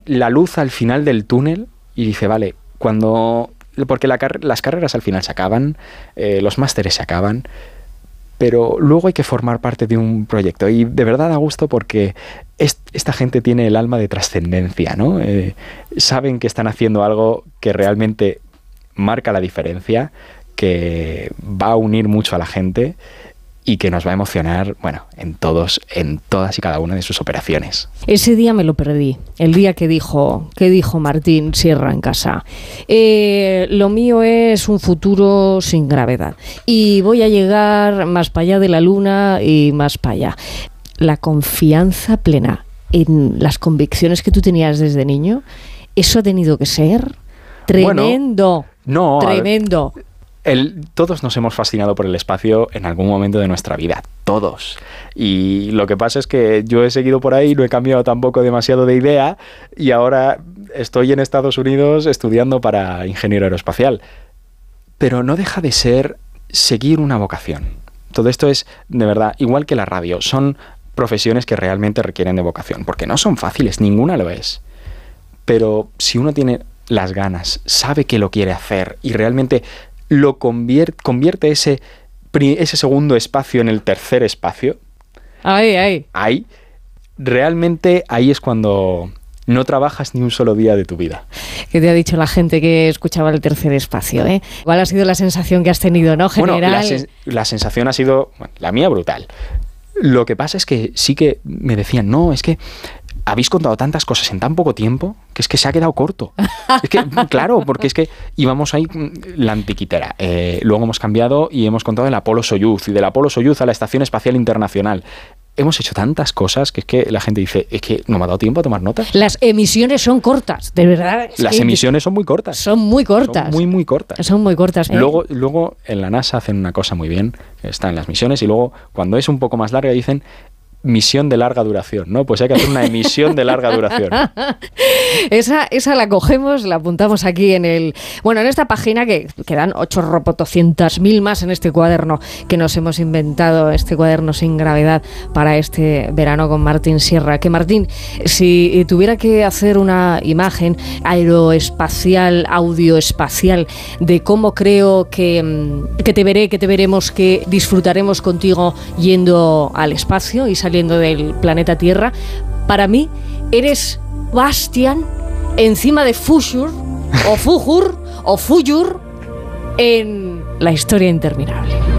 la luz al final del túnel y dice, vale, porque las carreras al final se acaban, los másteres se acaban, pero luego hay que formar parte de un proyecto y de verdad da gusto porque esta gente tiene el alma de trascendencia, ¿no? Saben que están haciendo algo que realmente marca la diferencia, que va a unir mucho a la gente y que nos va a emocionar, bueno, en todas y cada una de sus operaciones. Ese día me lo perdí, el día que dijo Martín Sierra en casa. Lo mío es un futuro sin gravedad y voy a llegar más para allá de la luna y más para allá. La confianza plena en las convicciones que tú tenías desde niño, eso ha tenido que ser tremendo. Bueno, no, tremendo. Todos nos hemos fascinado por el espacio en algún momento de nuestra vida, todos. Y lo que pasa es que yo he seguido por ahí, no he cambiado tampoco demasiado de idea y ahora estoy en Estados Unidos estudiando para ingeniero aeroespacial. Pero no deja de ser seguir una vocación. Todo esto es, de verdad, igual que la radio, son profesiones que realmente requieren de vocación, porque no son fáciles, ninguna lo es. Pero si uno tiene las ganas, sabe que lo quiere hacer y realmente lo convierte ese segundo espacio en el tercer espacio. Ahí. Realmente ahí es cuando no trabajas ni un solo día de tu vida. ¿Qué te ha dicho la gente que escuchaba el tercer espacio? ¿Cuál ha sido la sensación que has tenido, no, general? Bueno, la sensación ha sido, la mía, brutal. Lo que pasa es que sí que me decían, no, es que habéis contado tantas cosas en tan poco tiempo que es que se ha quedado corto. Es que, claro, porque es que íbamos ahí la antiquitera. Luego hemos cambiado y hemos contado el Apolo-Soyuz y del Apolo-Soyuz a la Estación Espacial Internacional. Hemos hecho tantas cosas que es que la gente dice, es que no me ha dado tiempo a tomar notas. Las emisiones son cortas, de verdad. Las emisiones son muy cortas. Son muy cortas. Son muy cortas. Son muy cortas. Luego en la NASA hacen una cosa muy bien, que está en las misiones, y luego cuando es un poco más larga dicen misión de larga duración, ¿no? Pues hay que hacer una emisión de larga duración. Esa la cogemos, la apuntamos aquí en esta página que quedan 800.000 más en este cuaderno que nos hemos inventado, este cuaderno sin gravedad para este verano con Martín Sierra. Que Martín, si tuviera que hacer una imagen aeroespacial, audioespacial de cómo creo que te veré, que te veremos, que disfrutaremos contigo yendo al espacio y saliendo del planeta Tierra, para mí eres Bastian encima de Future o Fujur o Fuyur en La historia interminable.